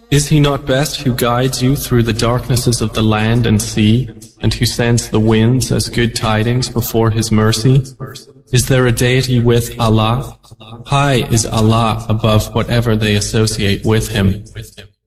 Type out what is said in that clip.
Is he not best who guides you through the darknesses of the land and sea, and who sends the winds as good tidings before his mercy? Is there a deity with Allah? High is Allah above whatever they associate with him.